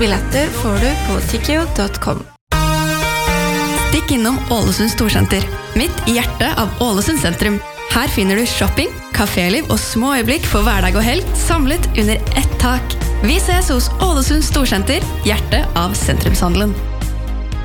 Billetter får du på tikkio.com. Stikk innom Ålesund Storsenter, midt i hjertet av Ålesund sentrum. Her finner du shopping, kaféliv og små øyeblikk for hverdag og helg, samlet under ett tak. Vi ses hos Ålesund Storsenter, hjertet av sentrumshandelen.